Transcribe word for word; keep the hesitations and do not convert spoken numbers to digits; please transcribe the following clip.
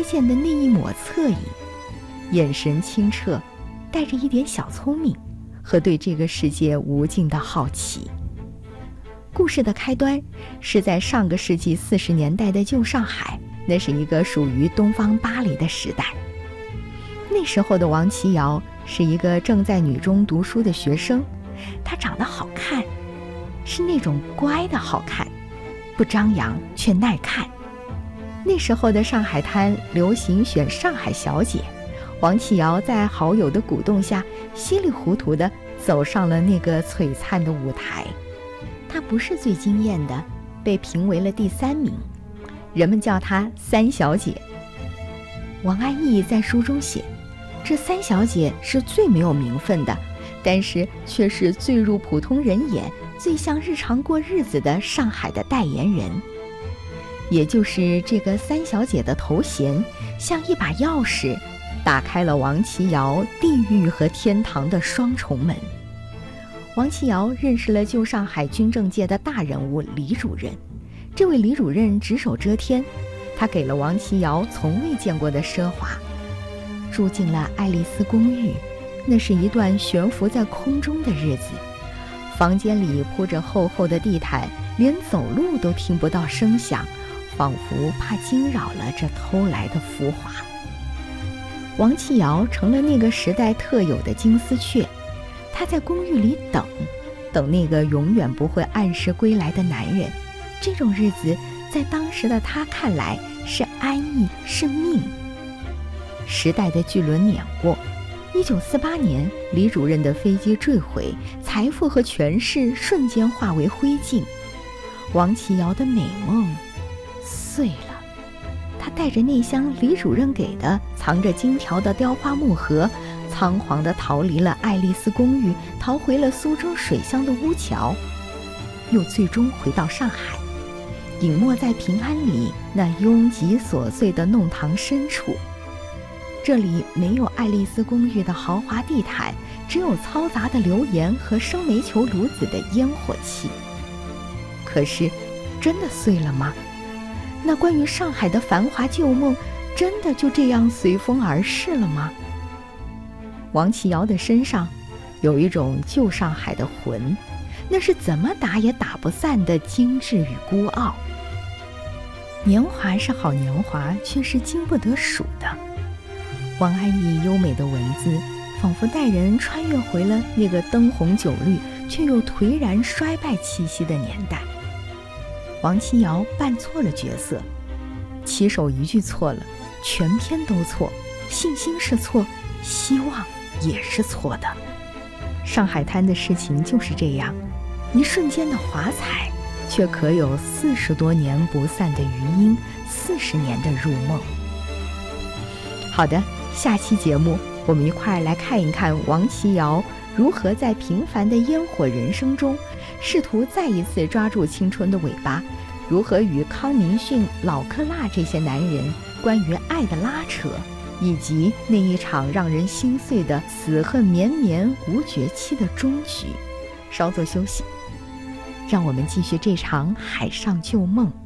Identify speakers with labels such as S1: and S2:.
S1: 见的那一抹侧影，眼神清澈，带着一点小聪明和对这个世界无尽的好奇。故事的开端是在上个世纪四十年代的旧上海，那是一个属于东方巴黎的时代。那时候的王琦瑶是一个正在女中读书的学生，她长得好看，是那种乖的好看，不张扬却耐看。那时候的上海滩流行选上海小姐，王琦瑶在好友的鼓动下，稀里糊涂地走上了那个璀璨的舞台。她不是最惊艳的，被评为了第三名，人们叫她三小姐。王安忆在书中写，这三小姐是最没有名分的，但是却是最入普通人眼、最像日常过日子的上海的代言人。也就是这个三小姐的头衔，像一把钥匙，打开了王琦瑶地狱和天堂的双重门。王琦瑶认识了旧上海军政界的大人物李主任，这位李主任只手遮天，他给了王琦瑶从未见过的奢华。住进了爱丽丝公寓，那是一段悬浮在空中的日子。房间里铺着厚厚的地毯，连走路都听不到声响，仿佛怕惊扰了这偷来的浮华。王琦瑶成了那个时代特有的金丝雀，她在公寓里等，等那个永远不会按时归来的男人。这种日子在当时的她看来是安逸，是命。时代的巨轮碾过，一九四八年，李主任的飞机坠毁，财富和权势瞬间化为灰烬，王琦瑶的美梦碎了。他带着那箱李主任给的藏着金条的雕花木盒，仓皇地逃离了爱丽丝公寓，逃回了苏州水乡的乌桥，又最终回到上海，隐没在平安里那拥挤琐碎的弄堂深处。这里没有爱丽丝公寓的豪华地毯，只有嘈杂的流言和生煤球炉子的烟火气。可是真的碎了吗？那关于上海的繁华旧梦真的就这样随风而逝了吗？王琦瑶的身上有一种旧上海的魂，那是怎么打也打不散的精致与孤傲。年华是好年华，却是经不得数的。王安忆优美的文字仿佛带人穿越回了那个灯红酒绿却又颓然衰败气息的年代。王琦瑶扮错了角色，起手一句错了，全篇都错，信心是错，希望也是错的。上海滩的事情就是这样，一瞬间的华彩，却可有四十多年不散的余音，四十年的入梦。好的，下期节目我们一块来看一看王琦瑶如何在平凡的烟火人生中试图再一次抓住青春的尾巴，如何与康明逊、老克拉这些男人关于爱的拉扯，以及那一场让人心碎的死恨绵绵无绝期的终局。稍作休息，让我们继续这场海上旧梦。